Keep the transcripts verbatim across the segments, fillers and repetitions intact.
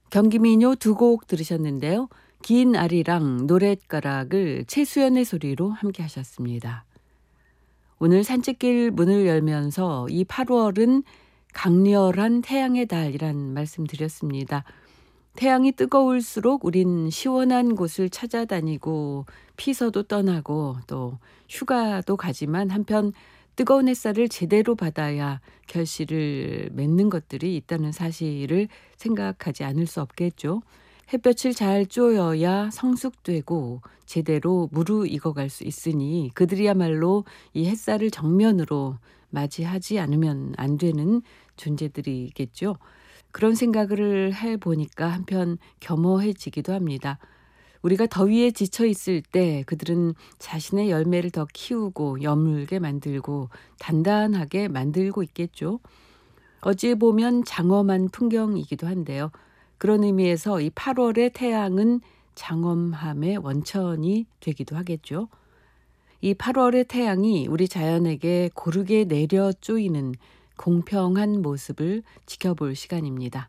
경기민요 두 곡 들으셨는데요. 긴 아리랑 노랫가락을 최수연의 소리로 함께 하셨습니다. 오늘 산책길 문을 열면서 이 팔월은 강렬한 태양의 달이란 말씀 드렸습니다. 태양이 뜨거울수록 우린 시원한 곳을 찾아다니고 피서도 떠나고 또 휴가도 가지만 한편 뜨거운 햇살을 제대로 받아야 결실을 맺는 것들이 있다는 사실을 생각하지 않을 수 없겠죠. 햇볕을 잘 쬐어야 성숙되고 제대로 무르익어갈 수 있으니 그들이야말로 이 햇살을 정면으로 맞이하지 않으면 안 되는 존재들이겠죠. 그런 생각을 해보니까 한편 겸허해지기도 합니다. 우리가 더위에 지쳐 있을 때 그들은 자신의 열매를 더 키우고 여물게 만들고 단단하게 만들고 있겠죠. 어찌 보면 장엄한 풍경이기도 한데요. 그런 의미에서 이 팔월의 태양은 장엄함의 원천이 되기도 하겠죠. 이 팔월의 태양이 우리 자연에게 고르게 내려 쪼이는 공평한 모습을 지켜볼 시간입니다.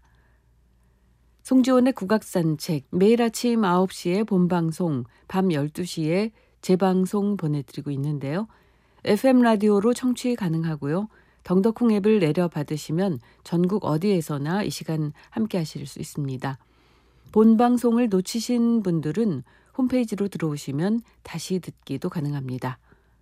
송지원의 국악산책, 매일 아침 아홉 시에 본방송, 밤 열두 시에 재방송 보내드리고 있는데요. 에프엠 라디오로 청취 가능하고요. 덩더콩 앱을 내려받으시면 전국 어디에서나 이 시간 함께 하실 수 있습니다. 본방송을 놓치신 분들은 홈페이지로 들어오시면 다시 듣기도 가능합니다.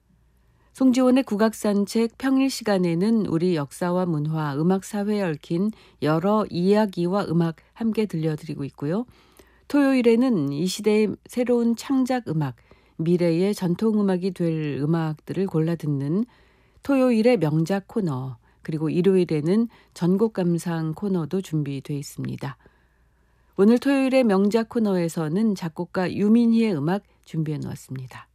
송지원의 국악산책 평일 시간에는 우리 역사와 문화, 음악, 사회에 얽힌 여러 이야기와 음악 함께 들려드리고 있고요. 토요일에는 이 시대의 새로운 창작 음악, 미래의 전통음악이 될 음악들을 골라 듣는 토요일의 명작 코너, 그리고 일요일에는 전곡 감상 코너도 준비되어 있습니다. 오늘 토요일의 명작 코너에서는 작곡가 유민희의 음악 준비해 놓았습니다.